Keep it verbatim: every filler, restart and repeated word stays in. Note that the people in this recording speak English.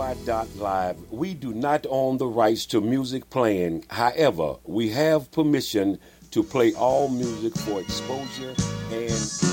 Y dot live. We do not own the rights to music playing. However, we have permission to play all music for exposure and